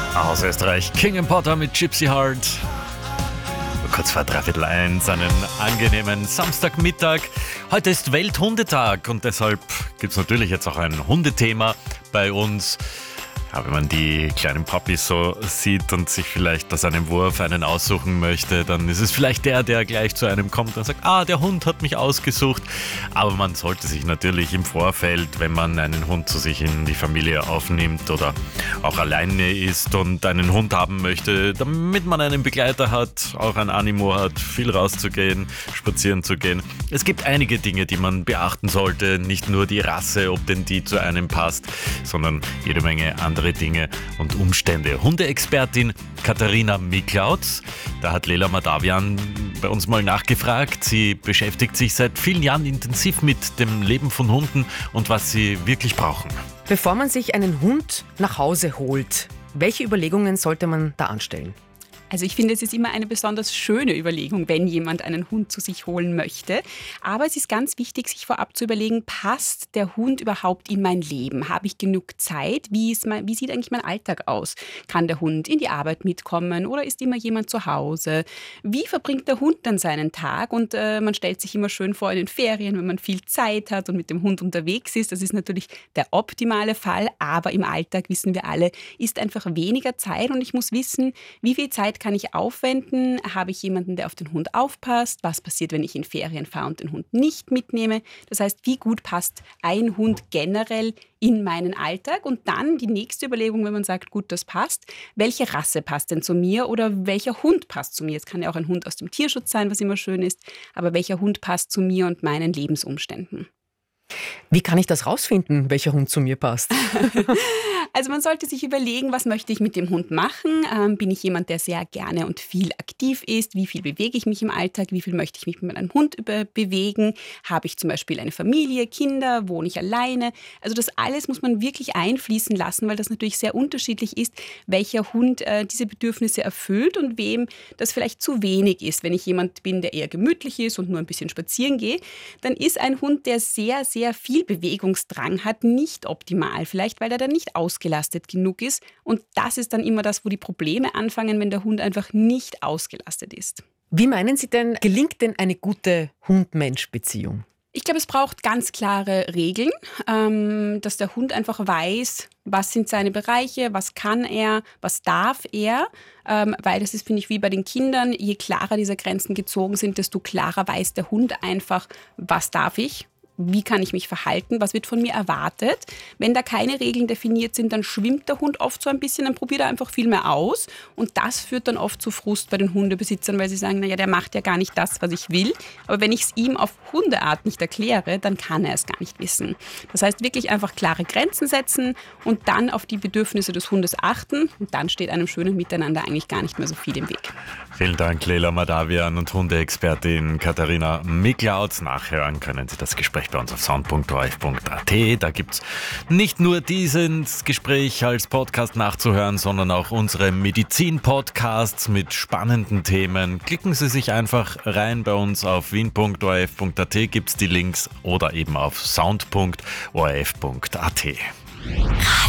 Aus Österreich, King & Potter mit Gypsy Heart. Kurz vor 1:15, einen angenehmen Samstagmittag. Heute ist Welthundetag und deshalb gibt es natürlich jetzt auch ein Hundethema bei uns. Ja, wenn man die kleinen Puppies so sieht und sich vielleicht aus einem Wurf einen aussuchen möchte, dann ist es vielleicht der gleich zu einem kommt und sagt, der Hund hat mich ausgesucht. Aber man sollte sich natürlich im Vorfeld, wenn man einen Hund zu sich in die Familie aufnimmt oder auch alleine ist und einen Hund haben möchte, damit man einen Begleiter hat, auch ein Animo hat, viel rauszugehen, spazieren zu gehen. Es gibt einige Dinge, die man beachten sollte, nicht nur die Rasse, ob denn die zu einem passt, sondern jede Menge andere Dinge und Umstände. Hundeexpertin Katharina Miklautz, da hat Leila Madavian bei uns mal nachgefragt. Sie beschäftigt sich seit vielen Jahren intensiv mit dem Leben von Hunden und was sie wirklich brauchen. Bevor man sich einen Hund nach Hause holt, welche Überlegungen sollte man da anstellen? Also ich finde, es ist immer eine besonders schöne Überlegung, wenn jemand einen Hund zu sich holen möchte. Aber es ist ganz wichtig, sich vorab zu überlegen, passt der Hund überhaupt in mein Leben? Habe ich genug Zeit? Wie sieht eigentlich mein Alltag aus? Kann der Hund in die Arbeit mitkommen oder ist immer jemand zu Hause? Wie verbringt der Hund dann seinen Tag? Und man stellt sich immer schön vor in den Ferien, wenn man viel Zeit hat und mit dem Hund unterwegs ist. Das ist natürlich der optimale Fall, aber im Alltag, wissen wir alle, ist einfach weniger Zeit und ich muss wissen, wie viel Zeit kann ich aufwenden? Habe ich jemanden, der auf den Hund aufpasst? Was passiert, wenn ich in Ferien fahre und den Hund nicht mitnehme? Das heißt, wie gut passt ein Hund generell in meinen Alltag? Und dann die nächste Überlegung, wenn man sagt, gut, das passt. Welche Rasse passt denn zu mir oder welcher Hund passt zu mir? Es kann ja auch ein Hund aus dem Tierschutz sein, was immer schön ist. Aber welcher Hund passt zu mir und meinen Lebensumständen? Wie kann ich das rausfinden, welcher Hund zu mir passt? Also man sollte sich überlegen, was möchte ich mit dem Hund machen? Bin ich jemand, der sehr gerne und viel aktiv ist? Wie viel bewege ich mich im Alltag? Wie viel möchte ich mich mit einem Hund bewegen? Habe ich zum Beispiel eine Familie, Kinder? Wohne ich alleine? Also das alles muss man wirklich einfließen lassen, weil das natürlich sehr unterschiedlich ist, welcher Hund diese Bedürfnisse erfüllt und wem das vielleicht zu wenig ist. Wenn ich jemand bin, der eher gemütlich ist und nur ein bisschen spazieren gehe, dann ist ein Hund, der sehr, sehr viel Bewegungsdrang hat, nicht optimal. Vielleicht, weil er dann nicht ausgelastet genug ist. Und das ist dann immer das, wo die Probleme anfangen, wenn der Hund einfach nicht ausgelastet ist. Wie meinen Sie denn, gelingt denn eine gute Hund-Mensch-Beziehung? Ich glaube, es braucht ganz klare Regeln, dass der Hund einfach weiß, was sind seine Bereiche, was kann er, was darf er, weil das ist, finde ich, wie bei den Kindern, je klarer diese Grenzen gezogen sind, desto klarer weiß der Hund einfach, was darf ich. Wie kann ich mich verhalten? Was wird von mir erwartet? Wenn da keine Regeln definiert sind, dann schwimmt der Hund oft so ein bisschen, dann probiert er einfach viel mehr aus. Und das führt dann oft zu Frust bei den Hundebesitzern, weil sie sagen, naja, der macht ja gar nicht das, was ich will. Aber wenn ich es ihm auf Hundeart nicht erkläre, dann kann er es gar nicht wissen. Das heißt, wirklich einfach klare Grenzen setzen und dann auf die Bedürfnisse des Hundes achten. Und dann steht einem schönen Miteinander eigentlich gar nicht mehr so viel im Weg. Vielen Dank, Leila Madavian und Hundeexpertin Katharina Miklautz. Nachhören können Sie das Gespräch bei uns auf sound.orf.at. Da gibt es nicht nur dieses Gespräch als Podcast nachzuhören, sondern auch unsere Medizin-Podcasts mit spannenden Themen. Klicken Sie sich einfach rein bei uns auf wien.orf.at, gibt es die Links oder eben auf sound.orf.at.